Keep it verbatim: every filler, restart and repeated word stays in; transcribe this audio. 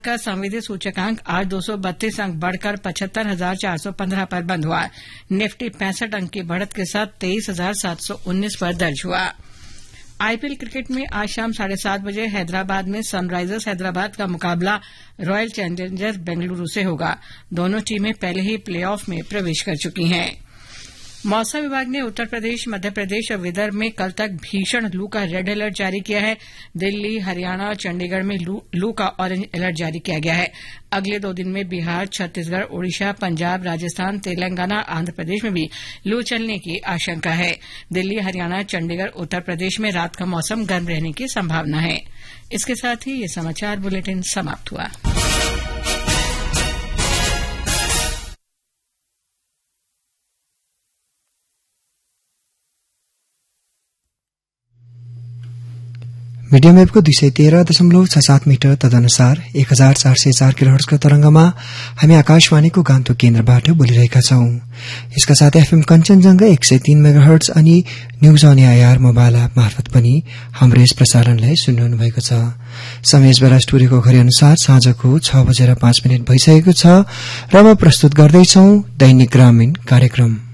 का संवेदी सूचकांक आज दो सौ बत्तीस अंक बढ़कर पचहत्तर हजार चार सौ पंद्रह पर बंद हुआ। निफ्टी पैंसठ अंक की बढ़त के साथ तेईस हजार सात सौ उन्नीस पर दर्ज हुआ। आईपीएल क्रिकेट में आज शाम साढ़े सात बजे हैदराबाद में सनराइजर्स हैदराबाद का मुकाबला रॉयल चैलेंजर्स बेंगलुरू से होगा। दोनों टीमें पहले ही प्लेऑफ में प्रवेश कर चुकी हैं। मौसम विभाग ने उत्तर प्रदेश, मध्य प्रदेश और विदर्भ में कल तक भीषण लू का रेड अलर्ट जारी किया है। दिल्ली, हरियाणा और चंडीगढ़ में लू, लू का ऑरेंज अलर्ट जारी किया गया है। अगले दो दिन में बिहार, छत्तीसगढ़, ओडिशा, पंजाब, राजस्थान, तेलंगाना, आंध्र प्रदेश में भी लू चलने की आशंका है। दिल्ली, हरियाणा, चंडीगढ़, उत्तर प्रदेश में रात का मौसम गर्म रहने की संभावना है। इसके साथ ही ये समाचार बुलेटिन समाप्त हुआ। मीडियम वेव को दुई सय तेह्र दशमलव छ सात मिटर तदनुसार एक हजार चार सय चार किलोहर्ट्जको तरंगमा हामी आकाशवाणीको गान्तोक केन्द्रबाट बोलिरहेका छौं। यसका साथै एफएम कञ्चनजंघा एक सय तीन मेगाहर्ट्ज अनि news on AIR mobile app मार्फत पनि हाम्रो यस प्रसारणलाई सुन्नुहुने भएको छ। समय बेला स्टुडियोको घड़ी अनुसार साँझको छ बजेर पाँच मिनट भइसकेको छ र म प्रस्तुत गर्दैछौ दैनिक ग्रामीण कार्यक्रम।